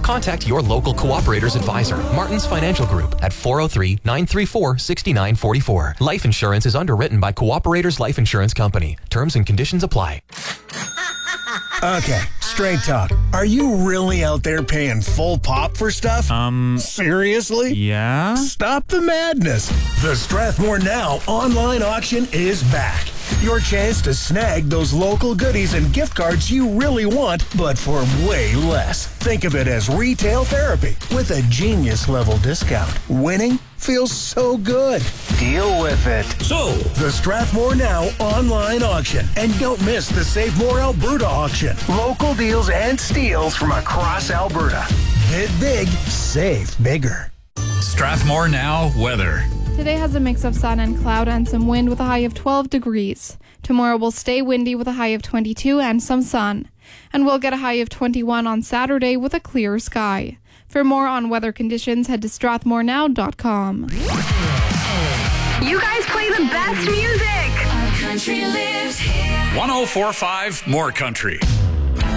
Contact your local Cooperator's advisor, Martin's Financial Group, at 403-934-6944. Life insurance is underwritten by Cooperator's Life Insurance Company. Terms and conditions apply. Okay, straight talk. Are you really out there paying full pop for stuff? Seriously? Yeah? Stop the madness. The Strathmore Now online auction is back. Your chance to snag those local goodies and gift cards you really want, but for way less. Think of it as retail therapy with a genius-level discount. Winning feels so good. Deal with it. So, The Strathmore Now online auction. And don't miss the Save More Alberta auction. Local deals and steals from across Alberta. Bid big, save bigger. Strathmore Now weather. Today has a mix of sun and cloud and some wind with a high of 12 degrees. Tomorrow will stay windy with a high of 22 and some sun. And we'll get a high of 21 on Saturday with a clear sky. For more on weather conditions, head to strathmorenow.com. You guys play the best music. Our country lives here. 104.5 More Country.